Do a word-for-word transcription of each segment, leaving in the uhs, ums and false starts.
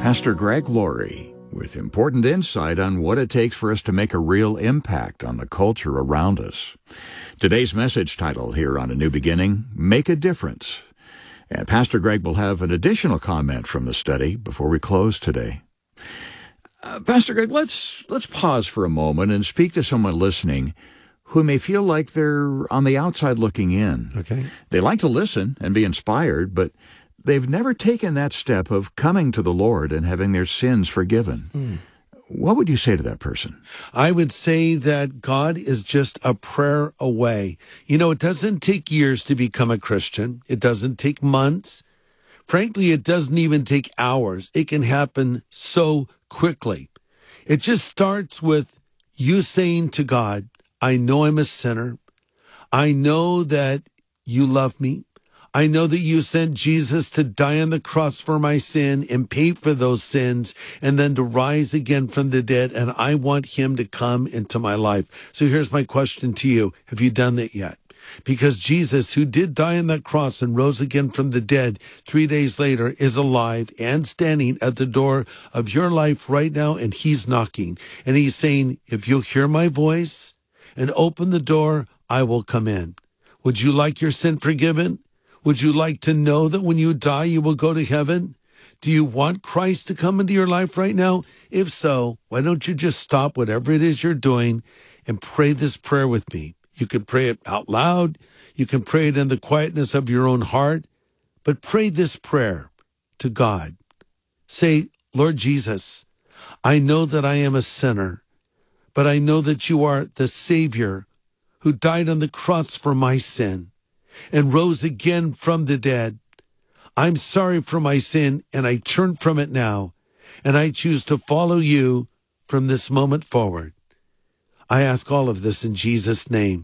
Pastor Greg Laurie with important insight on what it takes for us to make a real impact on the culture around us. Today's message title here on A New Beginning, Make a Difference. And Pastor Greg will have an additional comment from the study before we close today. Uh, Pastor Greg, let's let's pause for a moment and speak to someone listening who may feel like they're on the outside looking in. Okay. They like to listen and be inspired, but they've never taken that step of coming to the Lord and having their sins forgiven. Mm. What would you say to that person? I would say that God is just a prayer away. You know, it doesn't take years to become a Christian. It doesn't take months. Frankly, it doesn't even take hours. It can happen so quickly. It just starts with you saying to God, I know I'm a sinner. I know that you love me. I know that you sent Jesus to die on the cross for my sin and pay for those sins and then to rise again from the dead. And I want him to come into my life. So here's my question to you. Have you done that yet? Because Jesus, who did die on that cross and rose again from the dead three days later, is alive and standing at the door of your life right now. And he's knocking and he's saying, if you'll hear my voice and open the door, I will come in. Would you like your sin forgiven? Would you like to know that when you die, you will go to heaven? Do you want Christ to come into your life right now? If so, why don't you just stop whatever it is you're doing and pray this prayer with me? You can pray it out loud. You can pray it in the quietness of your own heart. But pray this prayer to God. Say, Lord Jesus, I know that I am a sinner, but I know that you are the Savior who died on the cross for my sin and rose again from the dead. I'm sorry for my sin, and I turn from it now, and I choose to follow you from this moment forward. I ask all of this in Jesus' name.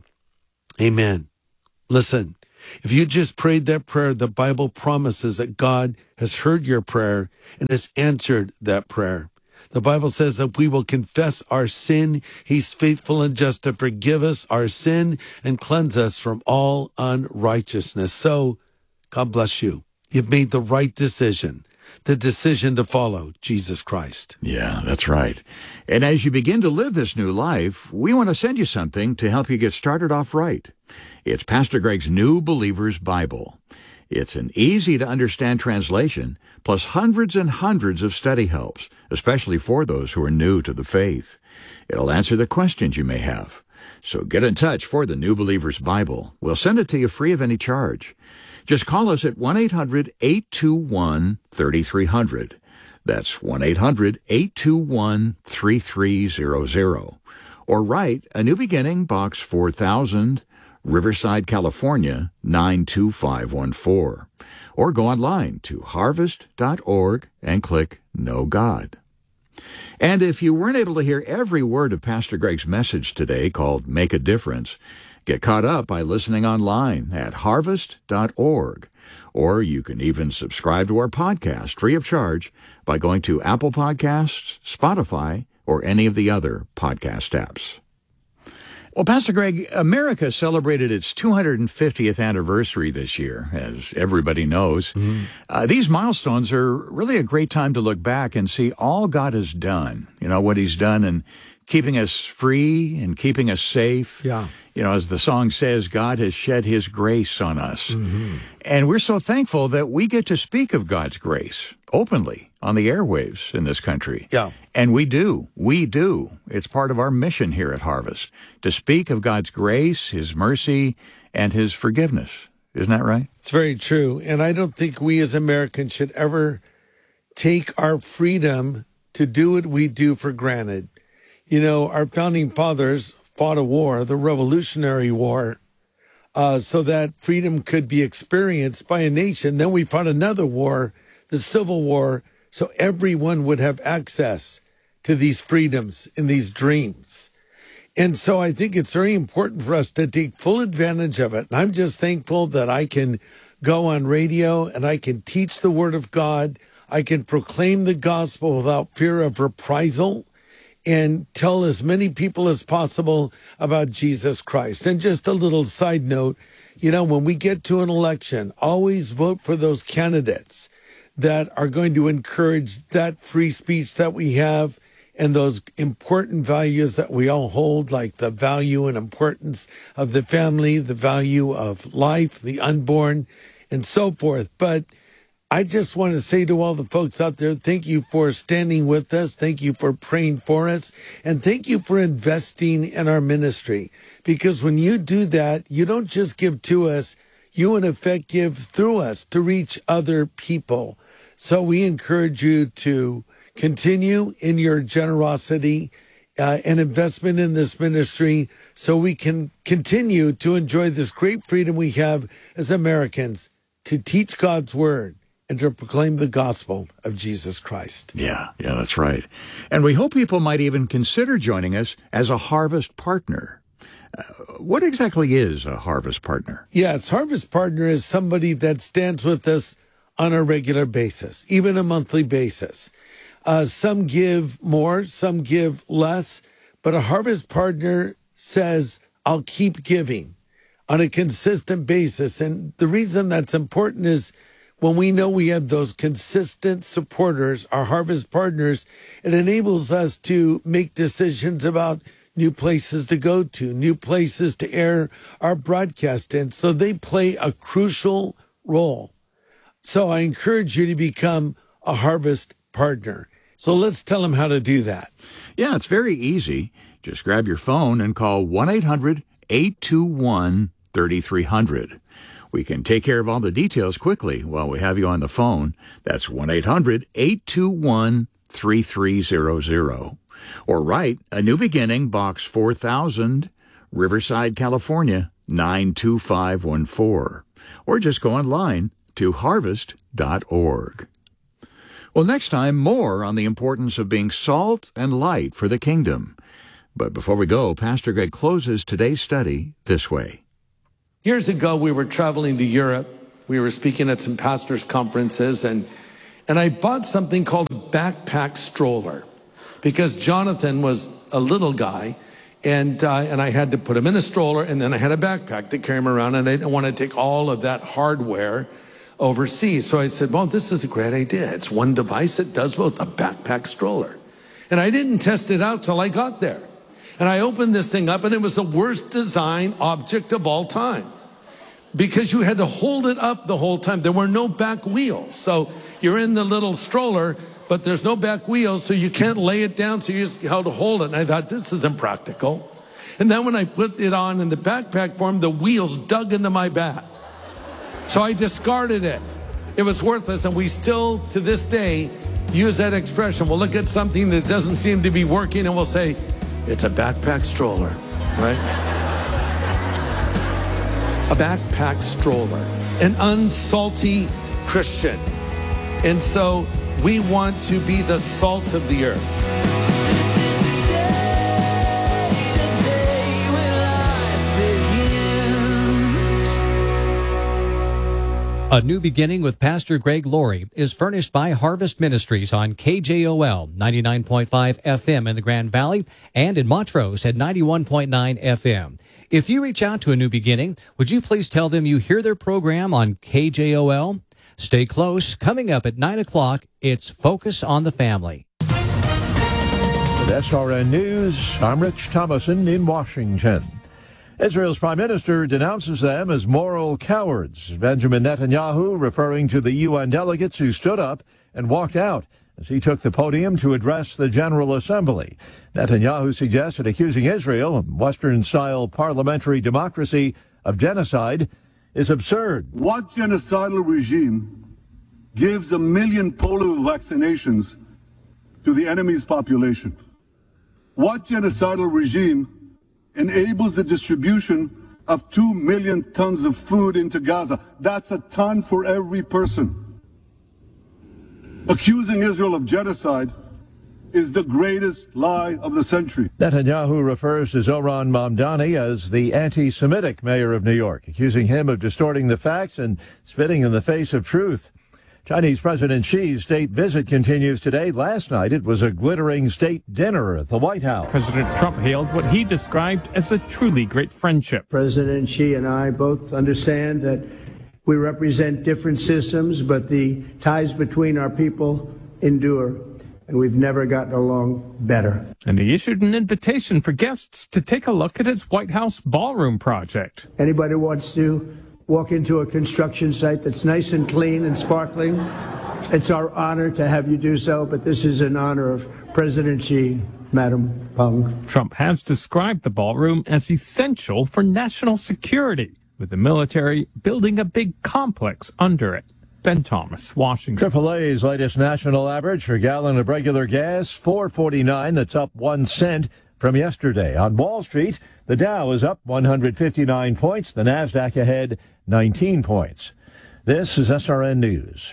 Amen. Listen, if you just prayed that prayer, the Bible promises that God has heard your prayer and has answered that prayer. The Bible says that we will confess our sin. He's faithful and just to forgive us our sin and cleanse us from all unrighteousness. So, God bless you. You've made the right decision, the decision to follow Jesus Christ. Yeah, that's right. And as you begin to live this new life, we want to send you something to help you get started off right. It's Pastor Greg's New Believer's Bible. It's an easy-to-understand translation, plus hundreds and hundreds of study helps, especially for those who are new to the faith. It'll answer the questions you may have. So get in touch for the New Believer's Bible. We'll send it to you free of any charge. Just call us at one eight hundred eight two one three three zero zero. That's one eight hundred eight two one three three zero zero. Or write A New Beginning, Box four thousand, Riverside, California, nine two five one four. Or go online to harvest dot org and click Know God. And if you weren't able to hear every word of Pastor Greg's message today called Make a Difference, get caught up by listening online at harvest dot org. Or you can even subscribe to our podcast free of charge by going to Apple Podcasts, Spotify, or any of the other podcast apps. Well, Pastor Greg, America celebrated its two hundred fiftieth anniversary this year, as everybody knows. Mm-hmm. Uh, these milestones are really a great time to look back and see all God has done, you know, what he's done in keeping us free and keeping us safe. Yeah. You know, as the song says, God has shed his grace on us. Mm-hmm. And we're so thankful that we get to speak of God's grace openly on the airwaves in this country. Yeah. And we do. We do. It's part of our mission here at Harvest to speak of God's grace, his mercy, and his forgiveness. Isn't that right? It's very true. And I don't think we as Americans should ever take our freedom to do what we do for granted. You know, our founding fathers fought a war, the Revolutionary War, uh, so that freedom could be experienced by a nation. Then we fought another war, the Civil War, so everyone would have access to these freedoms and these dreams. And so I think it's very important for us to take full advantage of it. And I'm just thankful that I can go on radio and I can teach the Word of God. I can proclaim the gospel without fear of reprisal and tell as many people as possible about Jesus Christ. And just a little side note, you know, when we get to an election, always vote for those candidates that are going to encourage that free speech that we have and those important values that we all hold, like the value and importance of the family, the value of life, the unborn, and so forth. But I just want to say to all the folks out there, thank you for standing with us. Thank you for praying for us. And thank you for investing in our ministry. Because when you do that, you don't just give to us, you in effect give through us to reach other people. So we encourage you to continue in your generosity uh, and investment in this ministry so we can continue to enjoy this great freedom we have as Americans to teach God's word and to proclaim the gospel of Jesus Christ. Yeah, yeah, that's right. And we hope people might even consider joining us as a Harvest Partner. Uh, what exactly is a Harvest Partner? Yes, Harvest Partner is somebody that stands with us on a regular basis, even a monthly basis. Uh, some give more, some give less, but a Harvest Partner says, I'll keep giving on a consistent basis. And the reason that's important is when we know we have those consistent supporters, our Harvest Partners, it enables us to make decisions about new places to go to, new places to air our broadcast in. So they play a crucial role. So I encourage you to become a Harvest Partner. So let's tell them how to do that. Yeah, it's very easy. Just grab your phone and call one eight hundred eight two one three three zero zero. We can take care of all the details quickly while we have you on the phone. That's one eight hundred eight two one three three zero zero. Or write A New Beginning, Box four thousand, Riverside, California, nine two five one four. Or just go online to harvest dot org. Well, next time, more on the importance of being salt and light for the kingdom. But before we go, Pastor Greg closes today's study this way. Years ago, we were traveling to Europe. We were speaking at some pastors' conferences, and, and I bought something called a backpack stroller because Jonathan was a little guy, and, uh, and I had to put him in a stroller, and then I had a backpack to carry him around, and I didn't want to take all of that hardware overseas. So I said, well, this is a great idea. It's one device that does both, a backpack stroller. And I didn't test it out till I got there. And I opened this thing up, and it was the worst design object of all time because you had to hold it up the whole time. There were no back wheels. So you're in the little stroller, but there's no back wheels, so you can't lay it down, so you just have to hold it. And I thought, this is impractical. And then when I put it on in the backpack form, the wheels dug into my back. So I discarded it. It was worthless, and we still, to this day, use that expression. We'll look at something that doesn't seem to be working, and we'll say, it's a backpack stroller, right? A backpack stroller, an unsalty Christian. And so we want to be the salt of the earth. A New Beginning with Pastor Greg Laurie is furnished by Harvest Ministries on K J O L ninety-nine point five F M in the Grand Valley and in Montrose at ninety-one point nine F M. If you reach out to A New Beginning, would you please tell them you hear their program on K J O L? Stay close. Coming up at nine o'clock, it's Focus on the Family. With S R N News, I'm Rich Thomason in Washington. Israel's prime minister denounces them as moral cowards. Benjamin Netanyahu referring to the U N delegates who stood up and walked out as he took the podium to address the General Assembly. Netanyahu suggested accusing Israel, a Western-style parliamentary democracy, of genocide is absurd. What genocidal regime gives a million polio vaccinations to the enemy's population? What genocidal regime enables the distribution of two million tons of food into Gaza? That's a ton for every person. Accusing Israel of genocide is the greatest lie of the century. Netanyahu refers to Zohran Mamdani as the anti-Semitic mayor of New York, accusing him of distorting the facts and spitting in the face of truth. Chinese President Xi's state visit continues today. Last night, it was a glittering state dinner at the White House. President Trump hailed what he described as a truly great friendship. President Xi and I both understand that We represent different systems, but the ties between our people endure, and we've never gotten along better. And he issued an invitation for guests to take a look at his White House ballroom project. Anybody who wants to walk into a construction site that's nice and clean and sparkling, it's our honor to have you do so, but this is in honor of President Xi, Madam Peng. Trump has described the ballroom as essential for national security, with the military building a big complex under it. Ben Thomas, Washington. triple A's latest national average for a gallon of regular gas, four forty-nine. That's up one cent from yesterday. On Wall Street, the Dow is up one hundred fifty-nine points. The Nasdaq ahead nineteen points. This is S R N News.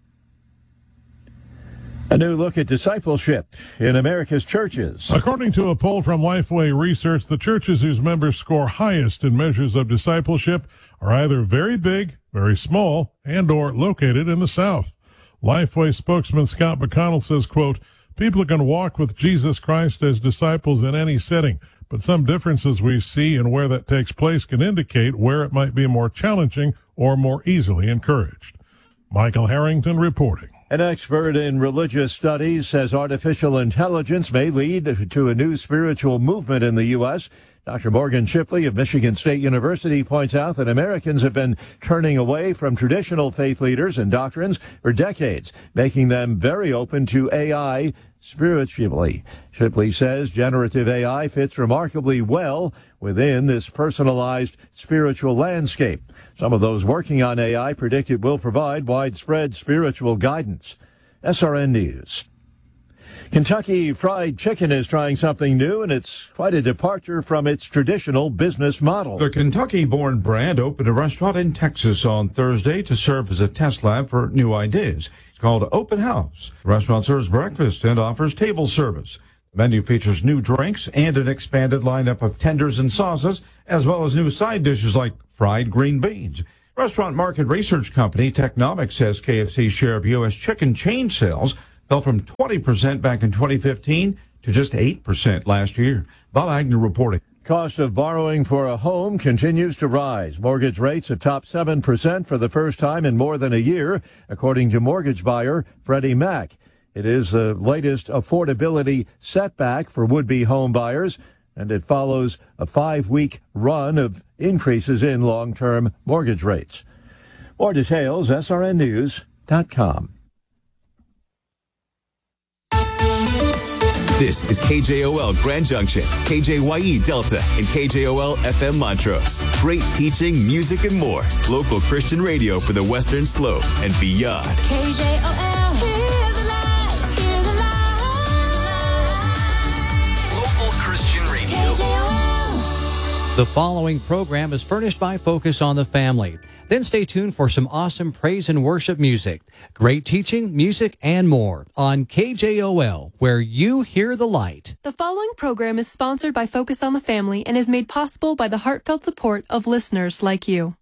A new look at discipleship in America's churches. According to a poll from Lifeway Research, the churches whose members score highest in measures of discipleship are either very big, very small, and or located in the South. Lifeway spokesman Scott McConnell says, quote, people can walk with Jesus Christ as disciples in any setting, but some differences we see in where that takes place can indicate where it might be more challenging or more easily encouraged. Michael Harrington reporting. An expert in religious studies says artificial intelligence may lead to a new spiritual movement in the U S Doctor Morgan Shipley of Michigan State University points out that Americans have been turning away from traditional faith leaders and doctrines for decades, making them very open to A I spiritually. Shipley says generative A I fits remarkably well within this personalized spiritual landscape. Some of those working on A I predict it will provide widespread spiritual guidance. S R N News. Kentucky Fried Chicken is trying something new, and it's quite a departure from its traditional business model. The Kentucky-born brand opened a restaurant in Texas on Thursday to serve as a test lab for new ideas. It's called Open House. The restaurant serves breakfast and offers table service. The menu features new drinks and an expanded lineup of tenders and sauces, as well as new side dishes like fried green beans. Restaurant market research company Technomic says K F C's share of U S chicken chain sales fell from twenty percent back in twenty fifteen to just eight percent last year. Bob Agnew reporting. Cost of borrowing for a home continues to rise. Mortgage rates have topped seven percent for the first time in more than a year, according to mortgage buyer Freddie Mac. It is the latest affordability setback for would-be home buyers, and it follows a five-week run of increases in long-term mortgage rates. More details, S R N news dot com. This is K J O L Grand Junction, K J Y E Delta, and K J O L F M Montrose. Great teaching, music, and more. Local Christian radio for the Western Slope and beyond. K J O L, hear the lights, hear the lights. Local Christian radio. K J O L. The following program is furnished by Focus on the Family. Then stay tuned for some awesome praise and worship music, great teaching, music, and more on K J O L, where you hear the light. The following program is sponsored by Focus on the Family and is made possible by the heartfelt support of listeners like you.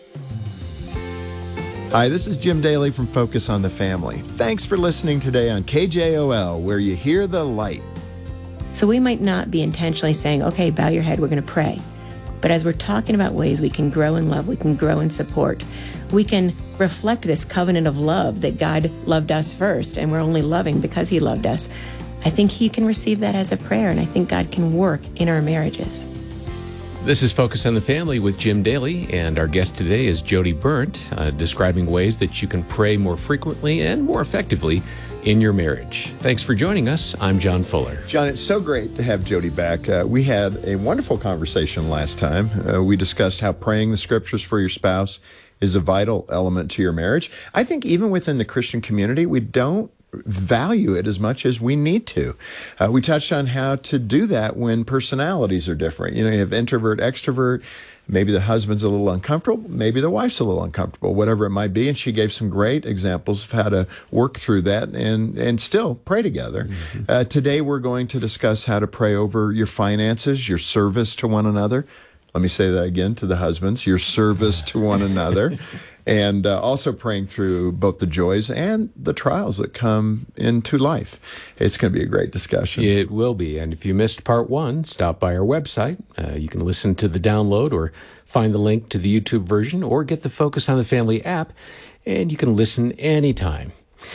Hi, this is Jim Daly from Focus on the Family. Thanks for listening today on K J O L, where you hear the light. So we might not be intentionally saying, okay, bow your head, we're going to pray. But as we're talking about ways we can grow in love, we can grow in support, we can reflect this covenant of love that God loved us first, and we're only loving because he loved us. I think he can receive that as a prayer, and I think God can work in our marriages. This is Focus on the Family with Jim Daly, and our guest today is Jody Berndt, uh, describing ways that you can pray more frequently and more effectively in your marriage. Thanks for joining us. I'm John Fuller. John, it's so great to have Jody back. Uh, we had a wonderful conversation last time. Uh, we discussed how praying the scriptures for your spouse is a vital element to your marriage. I think even within the Christian community, we don't value it as much as we need to. Uh, we touched on how to do that when personalities are different. You know, you have introvert, extrovert. Maybe the husband's a little uncomfortable. Maybe the wife's a little uncomfortable, whatever it might be. And she gave some great examples of how to work through that and, and still pray together. Mm-hmm. Uh, today, we're going to discuss how to pray over your finances, your service to one another. Let me say that again to the husbands, your service to one another. and uh, also praying through both the joys and the trials that come into life. It's going to be a great discussion. It will be. And if you missed part one, stop by our website. Uh, you can listen to the download or find the link to the YouTube version or get the Focus on the Family app, and you can listen anytime.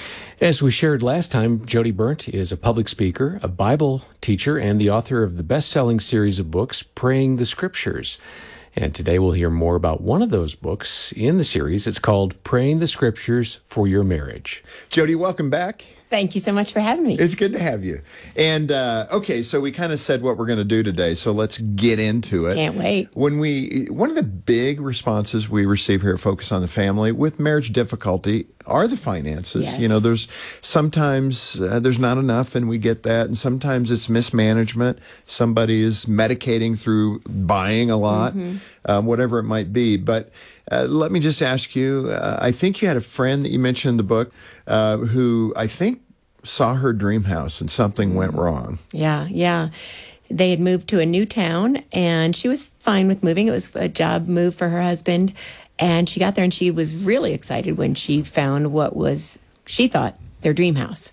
As we shared last time, Jody Berndt is a public speaker, a Bible teacher, and the author of the best-selling series of books, Praying the Scriptures. And today we'll hear more about one of those books in the series. It's called Praying the Scriptures for Your Marriage. Jody, welcome back. Thank you so much for having me. It's good to have you. And, uh, okay, so we kind of said what we're going to do today, so let's get into it. Can't wait. When we, one of the big responses we receive here at Focus on the Family with marriage difficulty are the finances. Yes. You know, there's sometimes uh, there's not enough, and we get that, and sometimes it's mismanagement. Somebody is medicating through buying a lot, mm-hmm. um, whatever it might be. But uh, let me just ask you, uh, I think you had a friend that you mentioned in the book uh, who I think saw her dream house and something went wrong. Yeah, yeah. They had moved to a new town, and she was fine with moving. It was a job move for her husband. And she got there, and she was really excited when she found what was, she thought, their dream house.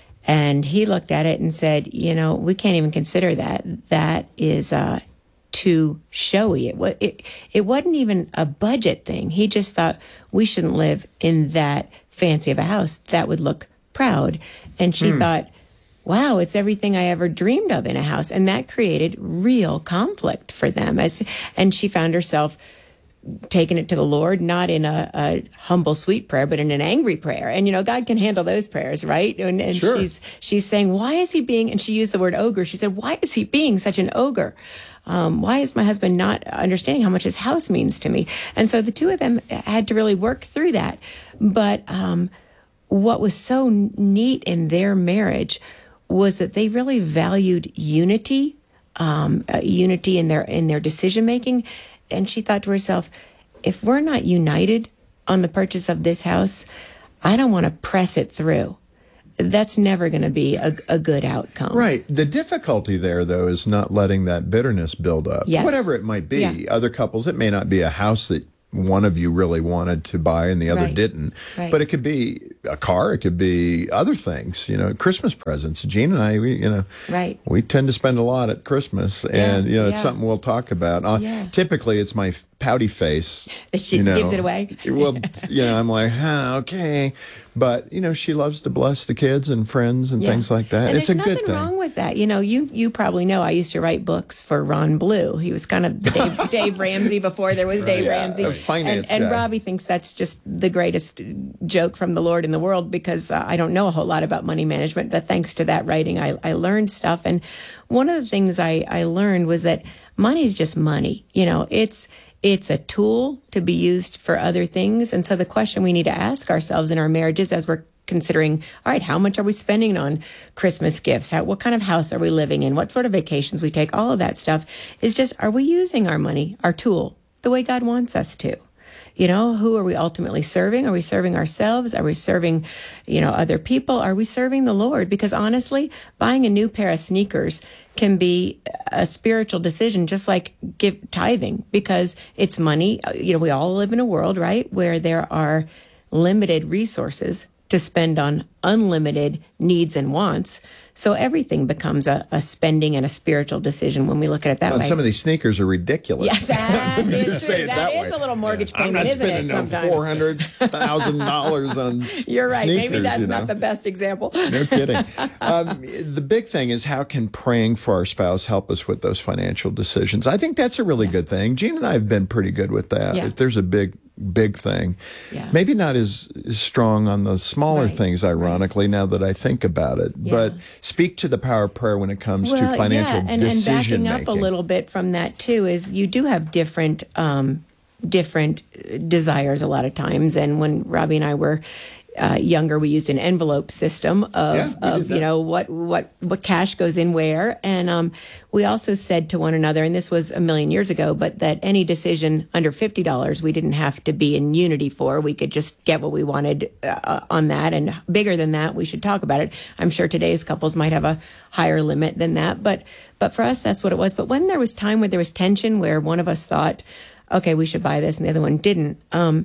And he looked at it and said, you know, we can't even consider that. That is uh, too showy. It, it, it wasn't even a budget thing. He just thought we shouldn't live in that fancy of a house. That would look proud. And she hmm. thought, wow, it's everything I ever dreamed of in a house. And that created real conflict for them. As, and she found herself taking it to the Lord, not in a, a humble, sweet prayer, but in an angry prayer. And, you know, God can handle those prayers, right? And, and sure. she's she's saying, why is he being, and she used the word ogre. She said, why is he being such an ogre? Um, why is my husband not understanding how much his house means to me? And so the two of them had to really work through that. But um, what was so neat in their marriage was that they really valued unity, um, uh, unity in their in their decision making. And she thought to herself, if we're not united on the purchase of this house, I don't want to press it through. That's never going to be a, a good outcome. Right. The difficulty there, though, is not letting that bitterness build up. Yes. Whatever it might be. Yeah. Other couples, it may not be a house that one of you really wanted to buy and the other Right. didn't. Right. But it could be a car. It could be other things, you know, Christmas presents. Gene and I, we, you know, Right. we tend to spend a lot at Christmas. And, you know, it's yeah. something we'll talk about. Uh, Yeah. Typically, it's my pouty face. That she you know. gives it away. Well, you know, I'm like, huh, okay. But, you know, she loves to bless the kids and friends and Yeah. things like that. And it's a there's good nothing thing. wrong with that. You know, you you probably know I used to write books for Ron Blue. He was kind of the Dave, Dave Ramsey before there was Dave Yeah, Ramsey. a finance and, and guy. Robbie thinks that's just the greatest joke from the Lord in the world because uh, I don't know a whole lot about money management, but thanks to that writing, I, I learned stuff. And one of the things I, I learned was that money is just money. You know, it's It's a tool to be used for other things. And so the question we need to ask ourselves in our marriages as we're considering, all right, how much are we spending on Christmas gifts? How, what kind of house are we living in? What sort of vacations we take? All of that stuff is just, are we using our money, our tool, the way God wants us to? You know, who are we ultimately serving? Are we serving ourselves? Are we serving, you know, other people? Are we serving the Lord? Because honestly, buying a new pair of sneakers can be a spiritual decision, just like give tithing, because it's money. You know, we all live in a world, right, where there are limited resources to spend on unlimited needs and wants. So everything becomes a, a spending and a spiritual decision when we look at it that Well, way. some of these sneakers are ridiculous. Yeah, that Let me is just true. say it That that is way. a little mortgage I'm payment, not isn't it, spending no sometimes? four hundred thousand dollars on You're right. sneakers, Maybe that's you know? not the best example. No kidding. Um, the big thing is, how can praying for our spouse help us with those financial decisions? I think that's a really good thing. Gene and I have been pretty good with that. Yeah. If there's a big, big thing, Yeah. maybe not as, as strong on the smaller Right. things, ironically, now that I think about it. Yeah. But speak to the power of prayer when it comes to financial yeah, and, and decision backing up making. a little bit from that too is you do have different um, different desires a lot of times. And when Robbie and I were uh, younger, we used an envelope system of, Yeah, we did of that. you know what what what cash goes in where. And um, we also said to one another, and this was a million years ago, but that any decision under fifty dollars we didn't have to be in unity for. We could just get what we wanted uh, on that, and bigger than that, we should talk about it. I'm sure today's couples might have a higher limit than that, but but for us, that's what it was. But when there was time where there was tension, where one of us thought, okay, we should buy this, and the other one didn't, um,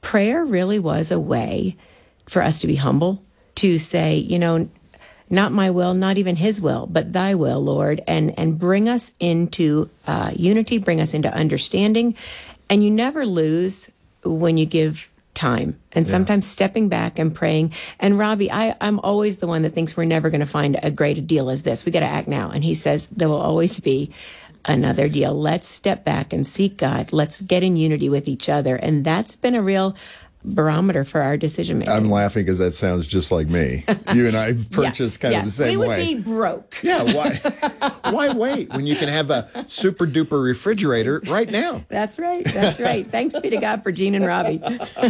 prayer really was a way for us to be humble, to say, you know, not my will, not even his will, but thy will, Lord, and, and bring us into uh, unity, bring us into understanding. And you never lose when you give time. And Yeah. sometimes stepping back and praying. And Robbie, I, I'm always the one that thinks we're never going to find a great deal as this. We got to act now. And he says there will always be another deal. Let's step back and seek God. Let's get in unity with each other. And that's been a real barometer for our decision making. I'm laughing because that sounds just like me. You and I purchase Yeah, kind yeah. of the same we would way. be broke. Yeah, why why wait when you can have a super duper refrigerator right now? That's right. That's right. Thanks be to God for Gene and Robbie.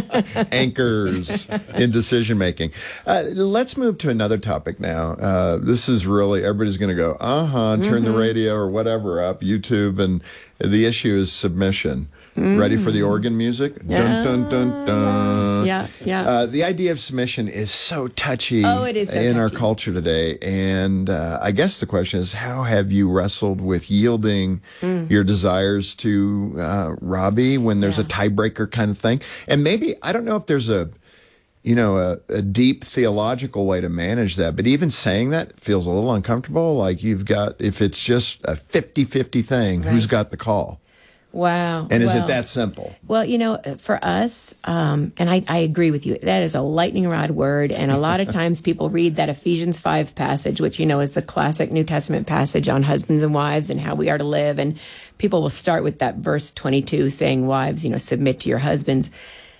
Anchors in decision making. Uh, let's move to another topic now. Uh, this is really, everybody's going to go, uh-huh, turn the Mhm. radio or whatever up, YouTube, and the issue is submission. Ready for the organ music? Dun, dun, dun, dun. Yeah, yeah. Uh, the idea of submission is so touchy Oh, it is so in our touchy. culture today. And uh, I guess the question is, how have you wrestled with yielding Mm. your desires to uh, Robbie when there's a tiebreaker kind of thing? And maybe, I don't know if there's a, you know, a, a deep theological way to manage that, but even saying that feels a little uncomfortable. Like you've got, if it's just a fifty-fifty thing, who's Right. got the call? Wow. And is Well- it that simple? Well, you know, for us, um, and I, I agree with you, that is a lightning rod word. And a lot of times people read that Ephesians five passage, which, you know, is the classic New Testament passage on husbands and wives and how we are to live. And people will start with that verse twenty-two saying, wives, you know, submit to your husbands.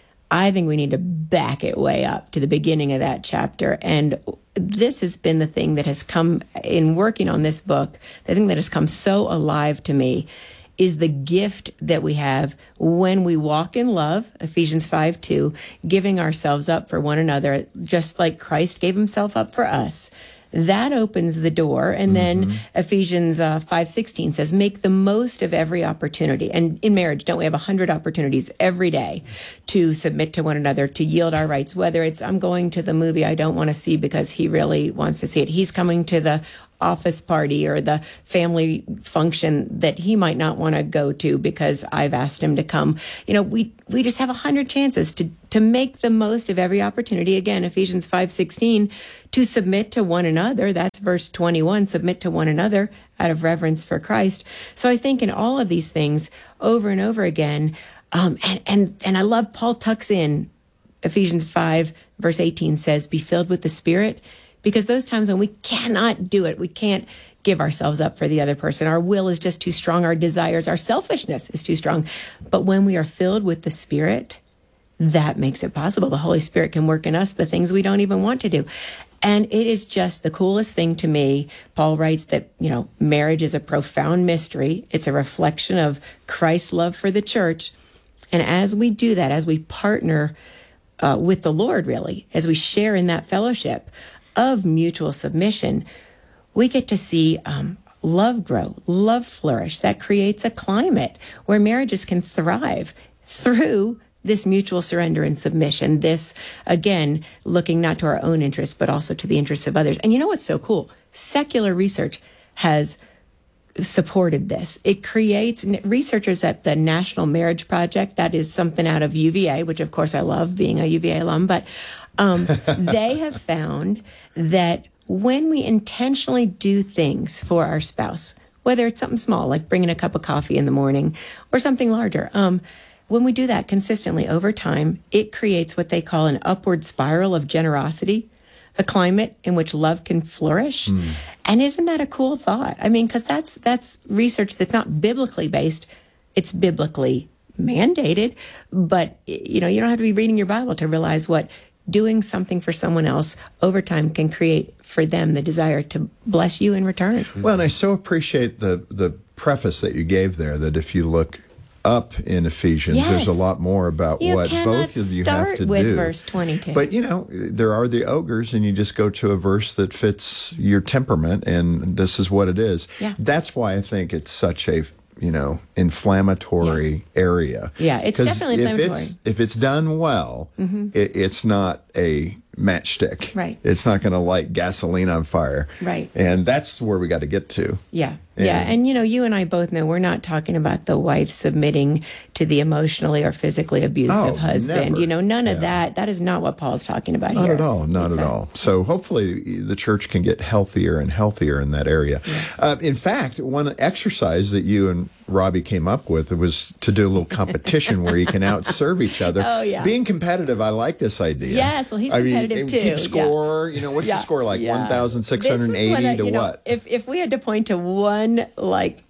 I think we need to back it way up to the beginning of that chapter. And this has been the thing that has come in working on this book, the thing that has come so alive to me is the gift that we have when we walk in love, Ephesians five two, giving ourselves up for one another, just like Christ gave himself up for us. That opens the door. And then Ephesians uh, five sixteen says, make the most of every opportunity. And in marriage, don't we have one hundred opportunities every day to submit to one another, to yield our rights, whether it's I'm going to the movie I don't want to see because he really wants to see it. He's coming to the office party or the family function that he might not want to go to because I've asked him to come. You know, we we just have a hundred chances to to make the most of every opportunity. Again, Ephesians five sixteen, to submit to one another. That's verse twenty-one, submit to one another out of reverence for Christ. So I was thinking all of these things over and over again. Um, and, and, and I love Paul tucks in Ephesians five verse eighteen says, be filled with the Spirit. Because those times when we cannot do it, we can't give ourselves up for the other person. Our will is just too strong. Our desires, our selfishness is too strong. But when we are filled with the Spirit, that makes it possible. The Holy Spirit can work in us the things we don't even want to do. And it is just the coolest thing to me. Paul writes that, you know, marriage is a profound mystery. It's a reflection of Christ's love for the church. And as we do that, as we partner uh, with the Lord, really, as we share in that fellowship of mutual submission, we get to see um, love grow, love flourish. That creates a climate where marriages can thrive through this mutual surrender and submission. This, again, looking not to our own interests, but also to the interests of others. And you know what's so cool? Secular research has supported this. It creates researchers at the National Marriage Project. That is something out of U V A, which of course I love being a U V A alum, but um, they have found that when we intentionally do things for our spouse, whether it's something small, like bringing a cup of coffee in the morning or something larger, um, when we do that consistently over time, it creates what they call an upward spiral of generosity, a climate in which love can flourish. Mm. And isn't that a cool thought? I mean, because that's that's research that's not biblically based. It's biblically mandated. But, you know, you don't have to be reading your Bible to realize what doing something for someone else over time can create for them the desire to bless you in return. Well, and I so appreciate the, the preface that you gave there, that if you look up in Ephesians, yes. there's a lot more about you what both of you have to with do. Verse twenty-two. But, you know, there are the ogres, and you just go to a verse that fits your temperament, and this is what it is. Yeah. That's why I think it's such a, you know, inflammatory yeah. area. Yeah, it's definitely inflammatory. If it's, if it's done well, mm-hmm. it, it's not a matchstick. Right. It's not going to light gasoline on fire. Right. And that's where we got to get to. Yeah. Yeah. And, you know, you and I both know we're not talking about the wife submitting to the emotionally or physically abusive Oh, husband. never. You know, none of Yeah. that. That is not what Paul's talking about Not here. at all. Not at all. So hopefully the church can get healthier and healthier in that area. Uh, in fact, one exercise that you and Robbie came up with was to do a little competition where you can outserve each other. Oh, yeah. Being competitive, I like this idea. Yes, well, he's I mean, competitive, and too. Keep score. You know, what's Yeah. the score like? Yeah. one thousand six hundred eighty This was what I- to you know, what? If, if we had to point to one, like,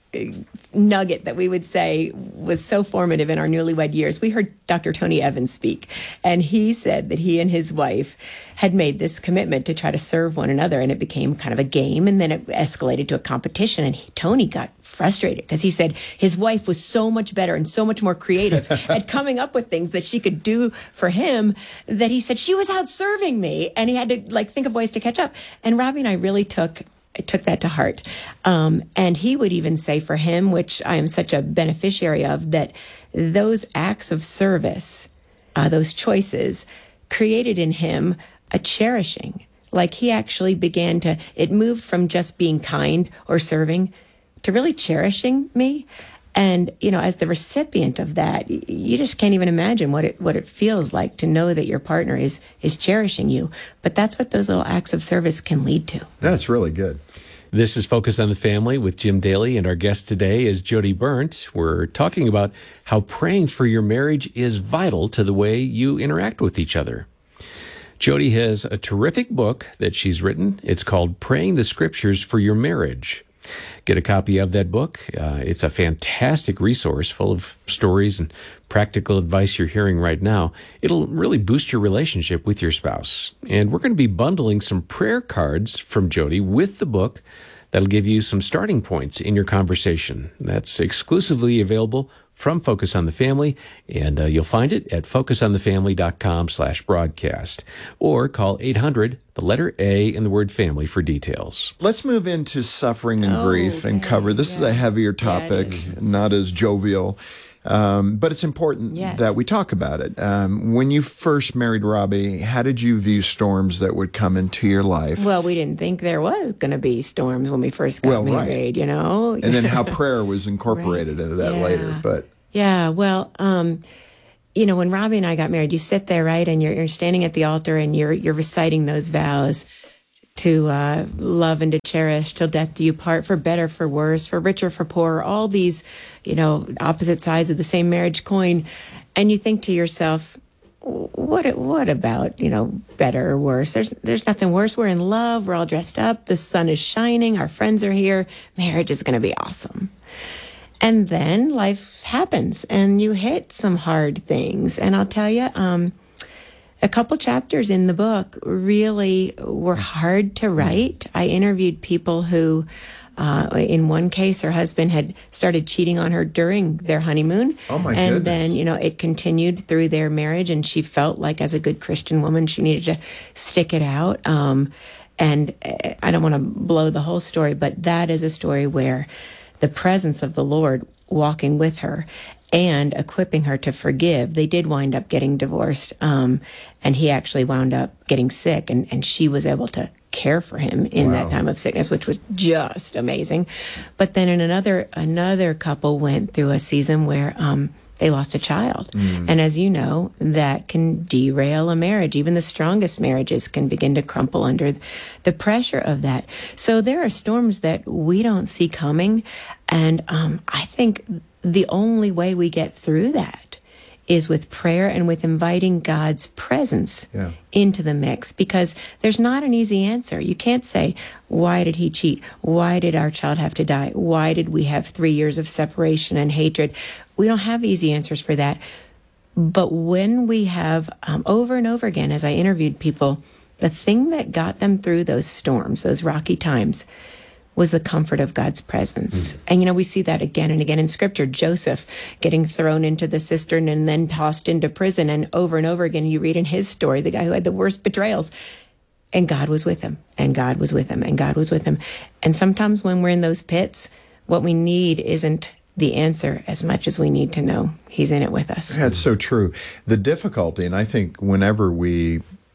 nugget that we would say was so formative in our newlywed years, we heard Doctor Tony Evans speak, and he said that he and his wife had made this commitment to try to serve one another, and it became kind of a game, and then it escalated to a competition, and he, Tony got frustrated because he said his wife was so much better and so much more creative at coming up with things that she could do for him that he said she was out serving me, and he had to like think of ways to catch up. And Robbie and I really took I took that to heart. Um, and he would even say for him, which I am such a beneficiary of, that those acts of service, uh, those choices, created in him a cherishing. Like he actually began to, it moved from just being kind or serving to really cherishing me. And, you know, as the recipient of that, y- you just can't even imagine what it what it feels like to know that your partner is is cherishing you. But that's what those little acts of service can lead to. That's really good. This is Focus on the Family with Jim Daly, and our guest today is Jody Berndt. We're talking about how praying for your marriage is vital to the way you interact with each other. Jody has a terrific book that she's written. It's called Praying the Scriptures for Your Marriage. Get a copy of that book. Uh, it's a fantastic resource full of stories and practical advice you're hearing right now. It'll really boost your relationship with your spouse. And we're going to be bundling some prayer cards from Jody with the book that'll give you some starting points in your conversation. That's exclusively available from Focus on the Family, and uh, you'll find it at focusonthefamily.com slash broadcast, or call eight hundred, the letter A, and the word family for details. Let's move into suffering and Oh, grief and okay. cover. This is a heavier topic, not as jovial, um, but it's important Yes. that we talk about it. Um, when you first married Robbie, how did you view storms that would come into your life? Well, we didn't think there was going to be storms when we first got Well, right. married, you know? And then how prayer was incorporated into that Yeah. later. But Yeah, well, um, you know, when Robbie and I got married, you sit there, right, and you're, you're standing at the altar and you're you're reciting those vows to uh, love and to cherish till death do you part, for better, for worse, for richer, for poorer, all these, you know, opposite sides of the same marriage coin. And you think to yourself, what what about, you know, better or worse? There's there's nothing worse. We're in love. We're all dressed up. The sun is shining. Our friends are here. Marriage is going to be awesome. And then life happens and you hit some hard things. And I'll tell you, um, a couple chapters in the book really were hard to write. I interviewed people who, uh, in one case, her husband had started cheating on her during their honeymoon. Oh, my And goodness. then, you know, it continued through their marriage, and she felt like, as a good Christian woman, she needed to stick it out. Um, and uh, I don't want to blow the whole story, but that is a story where the presence of the Lord walking with her and equipping her to forgive. They did wind up getting divorced, um, and he actually wound up getting sick, and, and she was able to care for him in that time of sickness, which was just amazing. But then in another another couple went through a season where um, they lost a child. Mm. And as you know, that can derail a marriage. Even the strongest marriages can begin to crumple under the pressure of that. So there are storms that we don't see coming. And um, I think the only way we get through that is with prayer and with inviting God's presence Yeah. into the mix, because there's not an easy answer. You can't say, why did he cheat? Why did our child have to die? Why did we have three years of separation and hatred? We don't have easy answers for that. But when we have, um, over and over again, as I interviewed people, the thing that got them through those storms, those rocky times, was the comfort of God's presence. Mm. And, you know, we see that again and again in Scripture. Joseph getting thrown into the cistern and then tossed into prison. And over and over again, you read in his story, the guy who had the worst betrayals. And God was with him, and God was with him, and God was with him. And sometimes when we're in those pits, what we need isn't the answer as much as we need to know He's in it with us. That's so true. The difficulty, and I think whenever we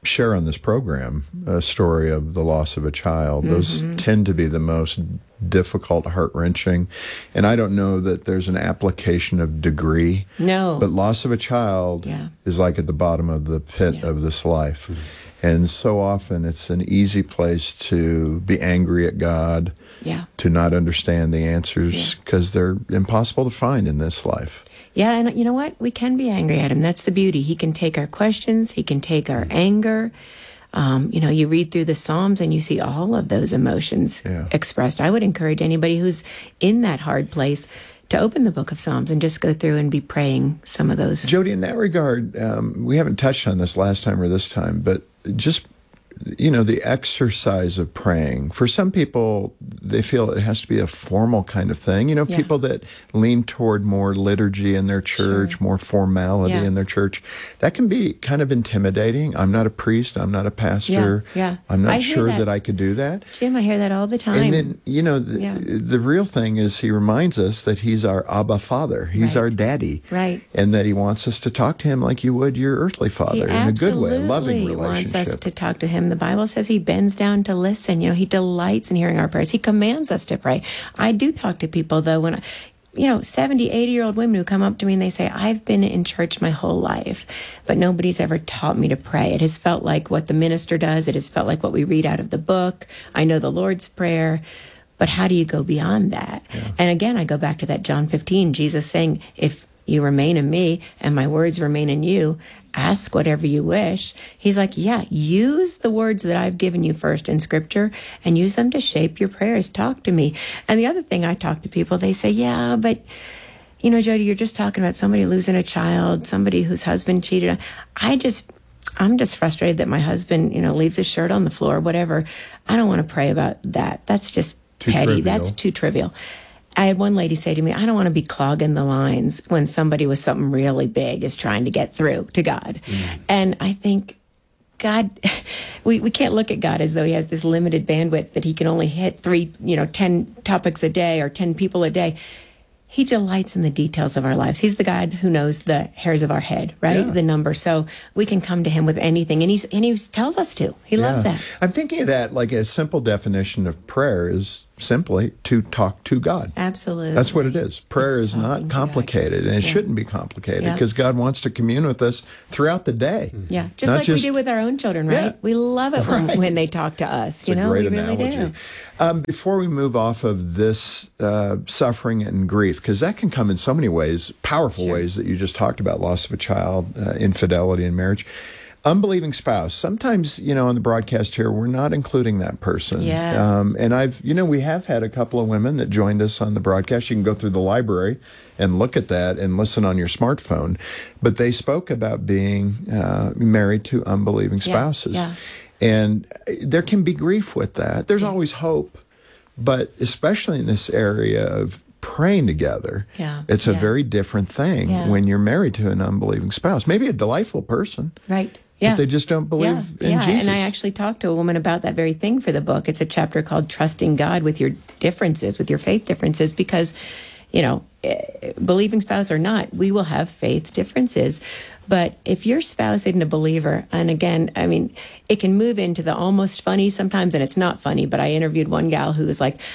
share on this program a story of the loss of a child. Those Mhm. tend to be the most difficult, heart-wrenching. And I don't know that there's an application of degree. No. But loss of a child Yeah. is like at the bottom of the pit of this life. And so often it's an easy place to be angry at God, Yeah. to not understand the answers because they're impossible to find in this life. Yeah, and you know what? We can be angry at him. That's the beauty. He can take our questions. He can take our anger. Um, you know, you read through the Psalms and you see all of those emotions Yeah. expressed. I would encourage anybody who's in that hard place to open the book of Psalms and just go through and be praying some of those. Jody, in that regard, um, we haven't touched on this last time or this time, but just, you know, the exercise of praying. For some people, they feel it has to be a formal kind of thing. You know, Yeah. people that lean toward more liturgy in their church, more formality Yeah. in their church, that can be kind of intimidating. I'm not a priest. I'm not a pastor. Yeah, yeah. I'm not I hear sure that. that I could do that. Jim, I hear that all the time. And then, you know, the, Yeah. the real thing is he reminds us that he's our Abba Father. He's Right. our daddy. Right. And that he wants us to talk to him like you would your earthly father He in a good way, a loving absolutely wants relationship. us to talk to him. The Bible says he bends down to listen. You know, he delights in hearing our prayers. He commands us to pray. I do talk to people, though, when I, you know, seventy, eighty-year-old women who come up to me and they say, I've been in church my whole life, but nobody's ever taught me to pray. It has felt like what the minister does. It has felt like what we read out of the book. I know the Lord's Prayer. But how do you go beyond that? And again, I go back to that John fifteen, Jesus saying, if you remain in me and my words remain in you, ask whatever you wish. He's like, yeah, use the words that I've given you first in scripture and use them to shape your prayers. Talk to me. And the other thing I talk to people, they say, yeah, but you know, Jody, you're just talking about somebody losing a child, somebody whose husband cheated on. I just, I'm just frustrated that my husband, you know, leaves his shirt on the floor, whatever. I don't want to pray about that. That's just Too petty. trivial. That's too trivial. I had one lady say to me, I don't want to be clogging the lines when somebody with something really big is trying to get through to God. And I think God, we, we can't look at God as though he has this limited bandwidth that he can only hit three, you know, ten topics a day or ten people a day. He delights in the details of our lives. He's the God who knows the hairs of our head, right? Yeah. The number. So we can come to him with anything. And he's and he tells us to. He loves Yeah. that. I'm thinking of that like a simple definition of prayer is simply to talk to God. Absolutely. That's what it is. Prayer It's is not complicated, and it Yeah. shouldn't be complicated Yeah. because God wants to commune with us throughout the day. Yeah, just Not like we do with our own children, right? Yeah. We love it when, Right. when they talk to us. It's you a know, great we really analogy. do. Um, before we move off of this uh, suffering and grief, because that can come in so many ways, powerful ways that you just talked about, loss of a child, uh, infidelity in marriage. Unbelieving spouse. Sometimes, you know, on the broadcast here, we're not including that person. Yes. Um, and I've, you know, we have had a couple of women that joined us on the broadcast. You can go through the library and look at that and listen on your smartphone. But they spoke about being uh, married to unbelieving Yeah, spouses. yeah. And there can be grief with that. There's always hope. But especially in this area of praying together, Yeah, it's a yeah. very different thing Yeah. when you're married to an unbelieving spouse. Maybe a delightful person. Right. Yeah. But they just don't believe yeah. in yeah. Jesus. And I actually talked to a woman about that very thing for the book. It's a chapter called Trusting God with Your Differences, with your faith differences, because, you know, eh, believing spouse or not, we will have faith differences. But if your spouse isn't a believer, and again, I mean, it can move into the almost funny sometimes, and it's not funny, but I interviewed one gal who was like,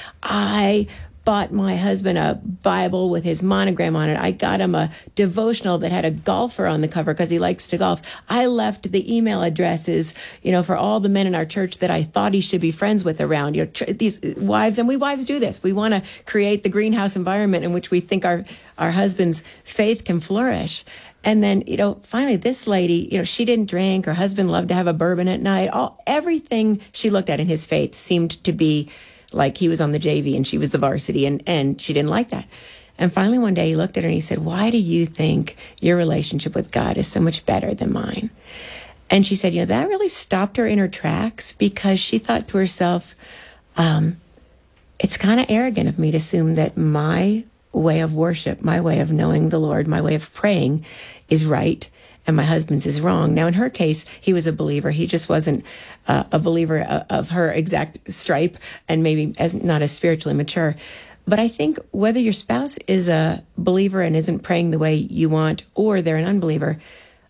I bought my husband a Bible with his monogram on it. I got him a devotional that had a golfer on the cover because he likes to golf. I left the email addresses, you know, for all the men in our church that I thought he should be friends with around. You know, tr- these wives, and we wives do this. We want to create the greenhouse environment in which we think our, our husband's faith can flourish. And then, you know, finally, this lady, you know, she didn't drink. Her husband loved to have a bourbon at night. All everything she looked at in his faith seemed to be like he was on the J V and she was the varsity, and, and she didn't like that. And finally, one day he looked at her and he said, why do you think your relationship with God is so much better than mine? And she said, you know, that really stopped her in her tracks, because she thought to herself, um, it's kind of arrogant of me to assume that my way of worship, my way of knowing the Lord, my way of praying is right, and my husband's is wrong. Now, in her case, he was a believer. He just wasn't uh, a believer of, of her exact stripe, and maybe as not as spiritually mature. But I think whether your spouse is a believer and isn't praying the way you want, or they're an unbeliever,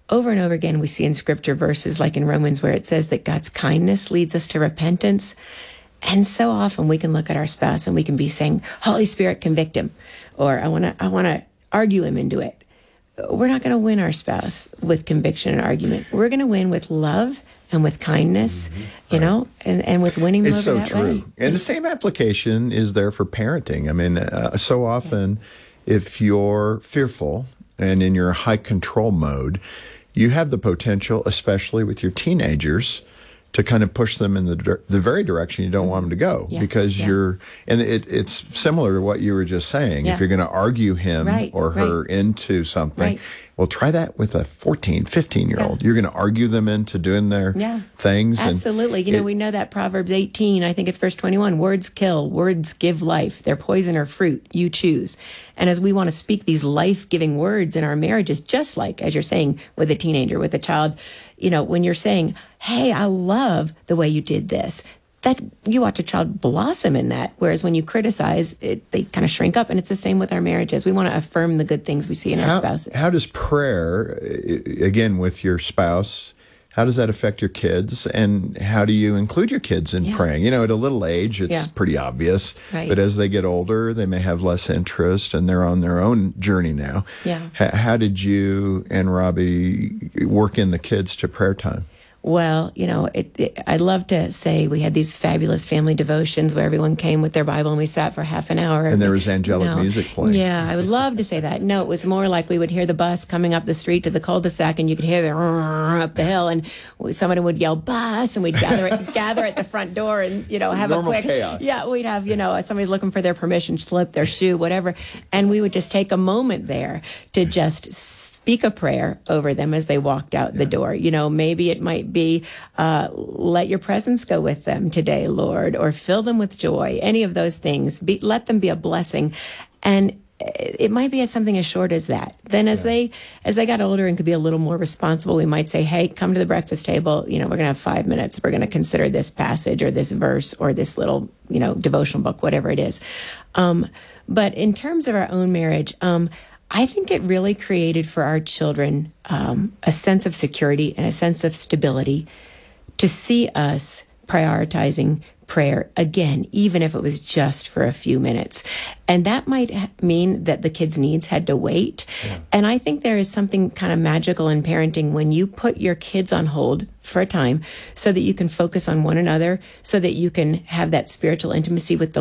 over and over again, we see in Scripture verses like in Romans where it says that God's kindness leads us to repentance. And so often we can look at our spouse and we can be saying, Holy Spirit, convict him, or I want to I want to argue him into it. We're not going to win our spouse with conviction and argument. We're going to win with love and with kindness, mm-hmm. you right. know, and, and with winning them it's over so that true. way. And the same application is there for parenting. I mean, uh, so often if you're fearful and in your high control mode, you have the potential, especially with your teenagers, to kind of push them in the dir- the very direction you don't want them to go, yeah, because yeah. you're, and it, it's similar to what you were just saying. Yeah. If you're going to argue him right, or her right. into something, right. well, try that with a fourteen, fifteen-year-old. Yeah. You're going to argue them into doing their yeah. things. Absolutely. And you know, it, we know that Proverbs eighteen, I think it's verse twenty-one, words kill, words give life. They're poison or fruit, you choose. And as we want to speak these life-giving words in our marriages, just like, as you're saying, with a teenager, with a child, you know, when you're saying, hey, I love the way you did this, that you watch a child blossom in that. Whereas when you criticize, it, they kind of shrink up. And it's the same with our marriages. We want to affirm the good things we see in how, our spouses. How does prayer, again, with your spouse, how does that affect your kids? And how do you include your kids in yeah. praying? You know, at a little age, it's yeah. pretty obvious. Right. But as they get older, they may have less interest and they're on their own journey now. Yeah. H- how did you and Robbie work in the kids to prayer time? Well, you know, it, it, I'd love to say we had these fabulous family devotions where everyone came with their Bible and we sat for half an hour. And there was angelic no. music playing. Yeah, I would love to say that. No, it was more like we would hear the bus coming up the street to the cul-de-sac and you could hear the up the hill and somebody would yell bus and we'd gather at, gather at the front door and, you know, have normal a quick chaos. Yeah, we'd have, you know, somebody's looking for their permission slip, their shoe, whatever. And we would just take a moment there to just speak a prayer over them as they walked out the door. You know, maybe it might be, uh, let your presence go with them today, Lord, or fill them with joy. Any of those things. Be, let them be a blessing. And it might be as something as short as that. Then as yeah. they as they got older and could be a little more responsible, we might say, hey, come to the breakfast table. You know, we're going to have five minutes. We're going to consider this passage or this verse or this little, you know, devotional book, whatever it is. Um, but in terms of our own marriage, um, I think it really created for our children um, a sense of security and a sense of stability to see us prioritizing prayer again, even if it was just for a few minutes. And that might ha- mean that the kids' needs had to wait. Yeah. And I think there is something kind of magical in parenting when you put your kids on hold for a time so that you can focus on one another, so that you can have that spiritual intimacy with the